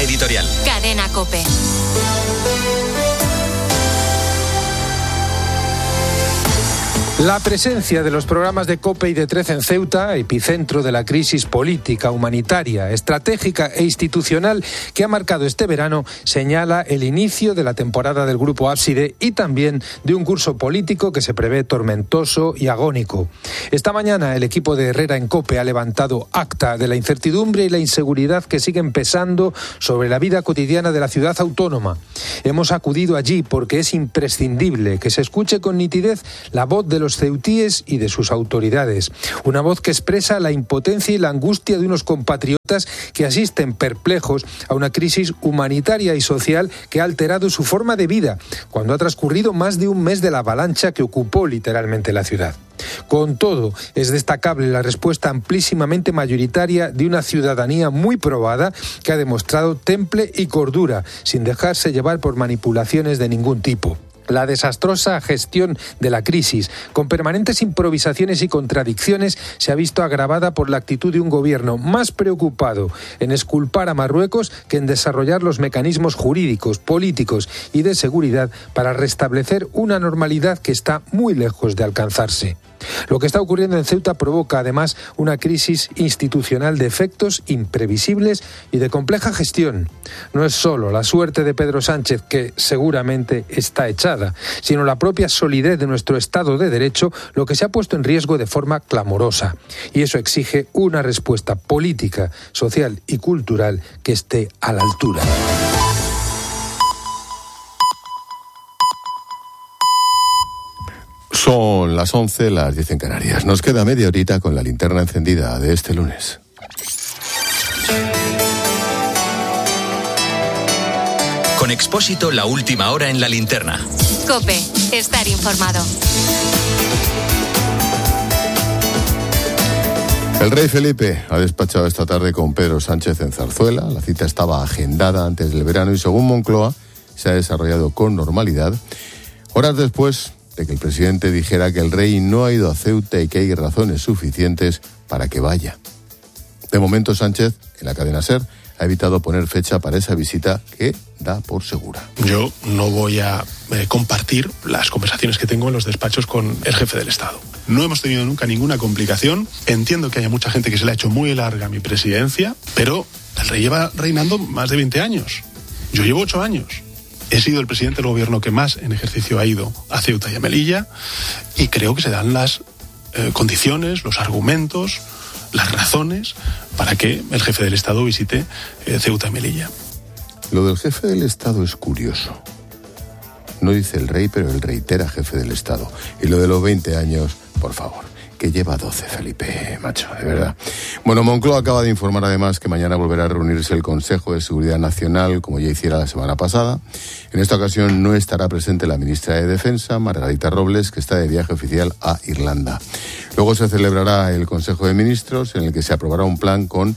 editorial. Cadena COPE. La presencia de los programas de COPE y de 13 en Ceuta, epicentro de la crisis política, humanitaria, estratégica e institucional que ha marcado este verano, señala el inicio de la temporada del Grupo Ábside y también de un curso político que se prevé tormentoso y agónico. Esta mañana el equipo de Herrera en COPE ha levantado acta de la incertidumbre y la inseguridad que siguen pesando sobre la vida cotidiana de la ciudad autónoma. Hemos acudido allí porque es imprescindible que se escuche con nitidez la voz de los ceutíes y de sus autoridades. Una voz que expresa la impotencia y la angustia de unos compatriotas que asisten perplejos a una crisis humanitaria y social que ha alterado su forma de vida, cuando ha transcurrido más de un mes de la avalancha que ocupó literalmente la ciudad. Con todo, es destacable la respuesta amplísimamente mayoritaria de una ciudadanía muy probada que ha demostrado temple y cordura, sin dejarse llevar por manipulaciones de ningún tipo. La desastrosa gestión de la crisis, con permanentes improvisaciones y contradicciones, se ha visto agravada por la actitud de un gobierno más preocupado en exculpar a Marruecos que en desarrollar los mecanismos jurídicos, políticos y de seguridad para restablecer una normalidad que está muy lejos de alcanzarse. Lo que está ocurriendo en Ceuta provoca además una crisis institucional de efectos imprevisibles y de compleja gestión. No es solo la suerte de Pedro Sánchez, que seguramente está echada, sino la propia solidez de nuestro Estado de Derecho lo que se ha puesto en riesgo de forma clamorosa. Y eso exige una respuesta política, social y cultural que esté a la altura. Son las 11, las 10 en Canarias. Nos queda media horita con la linterna encendida de este lunes. Con Expósito, la última hora en la linterna. COPE, estar informado. El rey Felipe ha despachado esta tarde con Pedro Sánchez en Zarzuela. La cita estaba agendada antes del verano y, según Moncloa, se ha desarrollado con normalidad. Horas después de que el presidente dijera que el rey no ha ido a Ceuta y que hay razones suficientes para que vaya. De momento, Sánchez, en la cadena SER, ha evitado poner fecha para esa visita que da por segura. Yo no voy a compartir las conversaciones que tengo en los despachos con el jefe del Estado. No hemos tenido nunca ninguna complicación. Entiendo que haya mucha gente que se le ha hecho muy larga mi presidencia, pero el rey lleva reinando más de 20 años. Yo llevo 8 años. He sido el presidente del gobierno que más en ejercicio ha ido a Ceuta y a Melilla y creo que se dan las condiciones, los argumentos, las razones para que el jefe del Estado visite Ceuta y Melilla. Lo del jefe del Estado es curioso. No dice el rey, pero él reitera jefe del Estado. Y lo de los 20 años, por favor, que lleva 12, Felipe, macho, de verdad. Bueno, Moncloa acaba de informar además que mañana volverá a reunirse el Consejo de Seguridad Nacional, como ya hiciera la semana pasada. En esta ocasión no estará presente la ministra de Defensa, Margarita Robles, que está de viaje oficial a Irlanda. Luego se celebrará el Consejo de Ministros, en el que se aprobará un plan con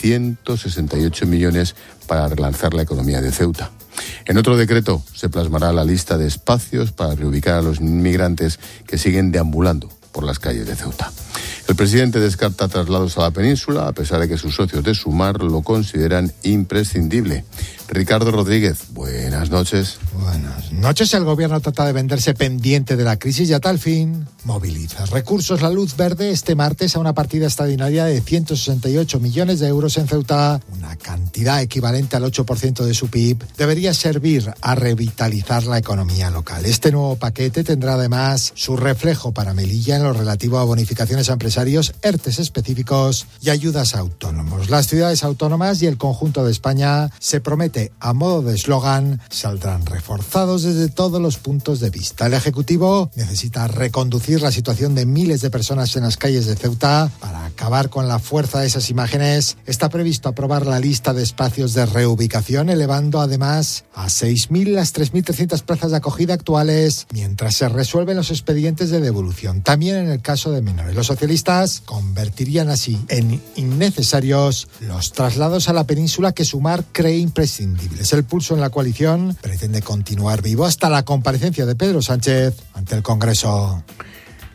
168 millones para relanzar la economía de Ceuta. En otro decreto se plasmará la lista de espacios para reubicar a los inmigrantes que siguen deambulando por las calles de Ceuta. El presidente descarta traslados a la península, a pesar de que sus socios de Sumar lo consideran imprescindible. Ricardo Rodríguez, buenas noches. Buenas noches. El gobierno trata de venderse pendiente de la crisis y a tal fin moviliza recursos. La luz verde este martes a una partida extraordinaria de 168 millones de euros en Ceuta, una cantidad equivalente al 8% de su PIB, debería servir a revitalizar la economía local. Este nuevo paquete tendrá además su reflejo para Melilla en lo relativo a bonificaciones a empresarios, ERTEs específicos y ayudas a autónomos. Las ciudades autónomas y el conjunto de España, se promete a modo de eslogan, saldrán reforzados desde todos los puntos de vista. El Ejecutivo necesita reconducir la situación de miles de personas en las calles de Ceuta. Para acabar con la fuerza de esas imágenes, está previsto aprobar la lista de espacios de reubicación, elevando además a 6.000 las 3.300 plazas de acogida actuales, mientras se resuelven los expedientes de devolución. También en el caso de menores. Los socialistas convertirían así en innecesarios los traslados a la península que Sumar cree imprescindibles. El pulso en la coalición pretende continuar vivo hasta la comparecencia de Pedro Sánchez ante el Congreso.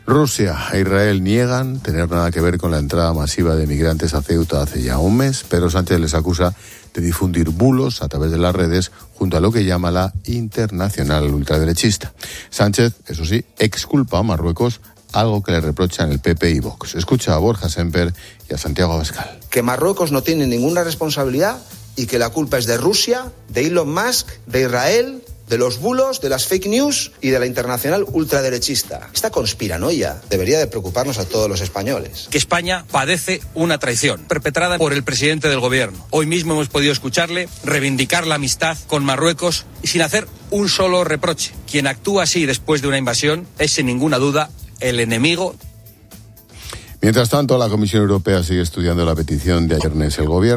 Rusia e Israel niegan tener nada que ver con la entrada masiva de migrantes a Ceuta hace ya un mes. Pedro Sánchez les acusa de difundir bulos a través de las redes junto a lo que llama la internacional ultraderechista. Sánchez, eso sí, exculpa a Marruecos, algo que le reprochan el PP y Vox. Escucha a Borja Semper y a Santiago Abascal. Que Marruecos no tiene ninguna responsabilidad y que la culpa es de Rusia, de Elon Musk, de Israel, de los bulos, de las fake news y de la internacional ultraderechista. Esta conspiranoia debería de preocuparnos a todos los españoles. Que España padece una traición perpetrada por el presidente del gobierno. Hoy mismo hemos podido escucharle reivindicar la amistad con Marruecos y sin hacer un solo reproche. Quien actúa así después de una invasión es sin ninguna duda el enemigo. Mientras tanto, la Comisión Europea sigue estudiando la petición de ayer el gobierno.